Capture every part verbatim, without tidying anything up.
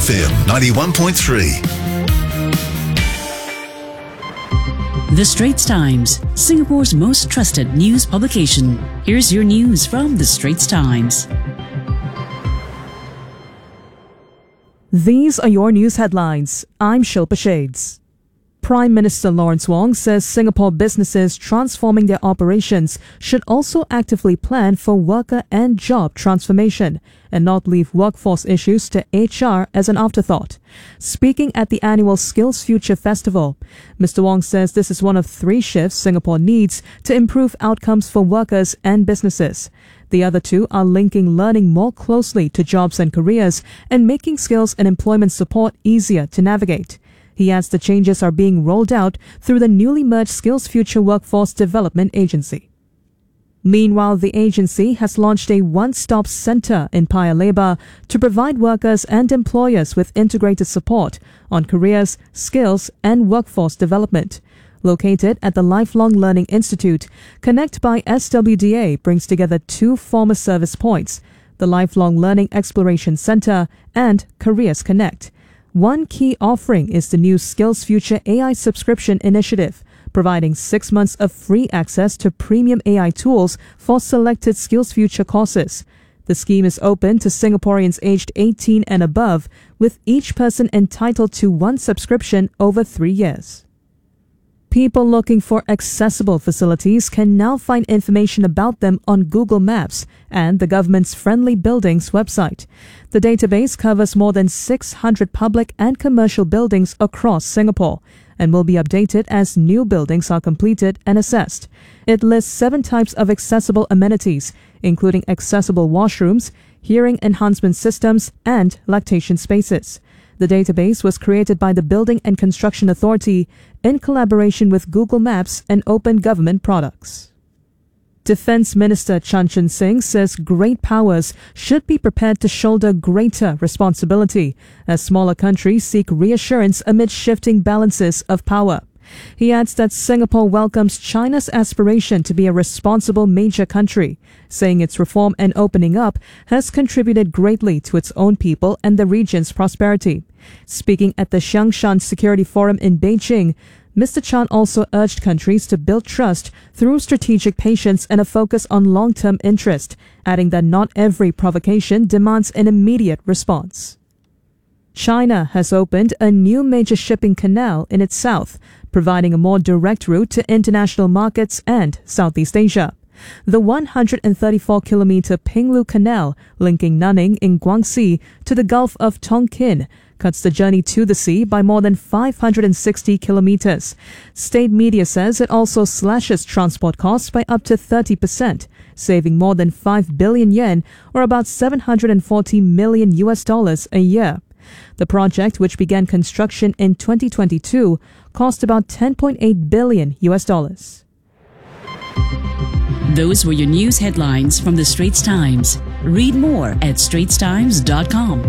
F M ninety-one point three. The Straits Times, Singapore's most trusted news publication. Here's your news from The Straits Times. These are your news headlines. I'm Shilpa Shades. Prime Minister Lawrence Wong says Singapore businesses transforming their operations should also actively plan for worker and job transformation and not leave workforce issues to H R as an afterthought. Speaking at the annual Skills Future Festival, Mister Wong says this is one of three shifts Singapore needs to improve outcomes for workers and businesses. The other two are linking learning more closely to jobs and careers and making skills and employment support easier to navigate. He adds the changes are being rolled out through the newly merged Skills Future Workforce Development Agency. Meanwhile, the agency has launched a one-stop centre in Paya Lebar to provide workers and employers with integrated support on careers, skills and workforce development. Located at the Lifelong Learning Institute, Connect by S W D A brings together two former service points, the Lifelong Learning Exploration Centre and Careers Connect. One key offering is the new Skills Future A I subscription initiative, providing six months of free access to premium A I tools for selected Skills Future courses. The scheme is open to Singaporeans aged eighteen and above, with each person entitled to one subscription over three years. People looking for accessible facilities can now find information about them on Google Maps and the government's Friendly Buildings website. The database covers more than six hundred public and commercial buildings across Singapore and will be updated as new buildings are completed and assessed. It lists seven types of accessible amenities, including accessible washrooms, hearing enhancement systems, and lactation spaces. The database was created by the Building and Construction Authority in collaboration with Google Maps and Open Government Products. Defence Minister Chan Chun Sing says great powers should be prepared to shoulder greater responsibility as smaller countries seek reassurance amid shifting balances of power. He adds that Singapore welcomes China's aspiration to be a responsible major country, saying its reform and opening up has contributed greatly to its own people and the region's prosperity. Speaking at the Xiangshan Security Forum in Beijing, Mister Chan also urged countries to build trust through strategic patience and a focus on long-term interest, adding that not every provocation demands an immediate response. China has opened a new major shipping canal in its south, providing a more direct route to international markets and Southeast Asia. The one hundred thirty-four kilometer Pinglu Canal, linking Nanning in Guangxi to the Gulf of Tonkin, cuts the journey to the sea by more than five hundred sixty kilometers. State media says it also slashes transport costs by up to thirty percent, saving more than five billion yen or about seven hundred forty million U S dollars a year. The project, which began construction in twenty twenty-two, cost about ten point eight billion U S dollars. Those were your news headlines from The Straits Times. Read more at straits times dot com.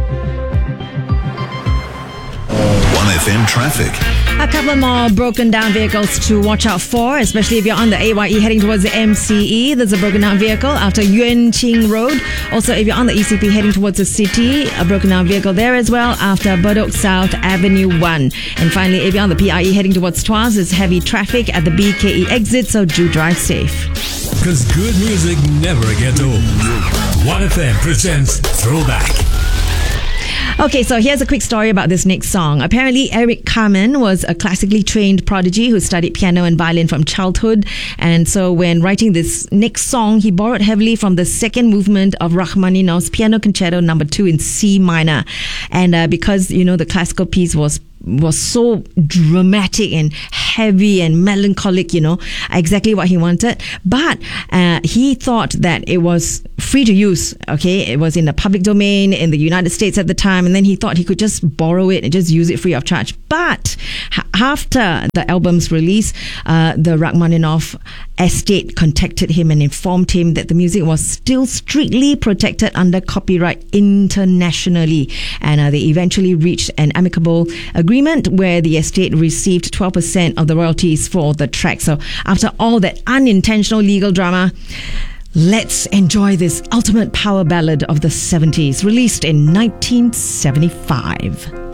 one F M traffic. A couple more broken down vehicles to watch out for, especially if you're on the A Y E heading towards the M C E. There's a broken down vehicle after Yuan Ching Road. Also, if you're on the E C P heading towards the city, a broken down vehicle there as well after Bedok South Avenue one. And finally, if you're on the P I E heading towards Tuas, there's heavy traffic at the B K E exit, so do drive safe. Because good music never gets old. one F M presents Throwback. Okay, so here's a quick story about this next song. Apparently, Eric Carmen was a classically trained prodigy who studied piano and violin from childhood. And so when writing this next song, he borrowed heavily from the second movement of Rachmaninoff's Piano Concerto number two in C minor. And uh, because, you know, the classical piece was was so dramatic and heavy and melancholic, you know, exactly what he wanted. But uh, he thought that it was free to use, okay? It was in the public domain in the United States at the time, and then he thought he could just borrow it and just use it free of charge. But ha- after the album's release, uh, the Rachmaninoff estate contacted him and informed him that the music was still strictly protected under copyright internationally. And uh, they eventually reached an amicable agreement where the estate received twelve percent of the royalties for the track. So after all that unintentional legal drama, Let's enjoy this ultimate power ballad of the seventies, released in nineteen seventy-five.